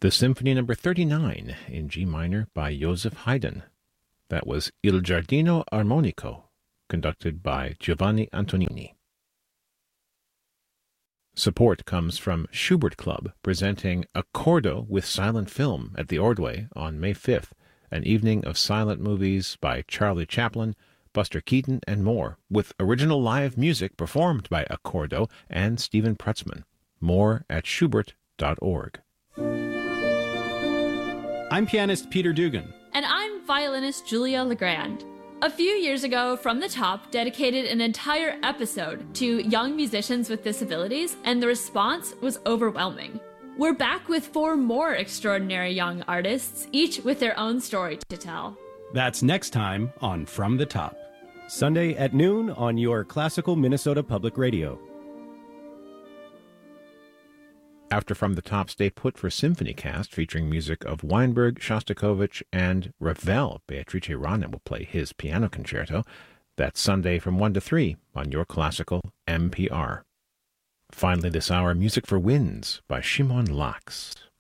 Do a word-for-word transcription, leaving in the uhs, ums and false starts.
The Symphony Number thirty-nine in G minor by Joseph Haydn. That was Il Giardino Armonico, conducted by Giovanni Antonini. Support comes from Schubert Club, presenting Accordo with Silent Film at the Ordway on May fifth, an evening of silent movies by Charlie Chaplin, Buster Keaton, and more, with original live music performed by Accordo and Stephen Prutzman. More at schubert dot org. I'm pianist Peter Dugan. And I'm violinist Julia Legrand. A few years ago, From the Top dedicated an entire episode to young musicians with disabilities, and the response was overwhelming. We're back with four more extraordinary young artists, each with their own story to tell. That's next time on From the Top. Sunday at noon on your classical Minnesota Public Radio. After From the Top, stay put for Symphony Cast, featuring music of Weinberg, Shostakovich, and Ravel. Beatrice Rana will play his piano concerto. That's Sunday from one to three on your classical M P R. Finally this hour, Music for Winds by Shimon Laks.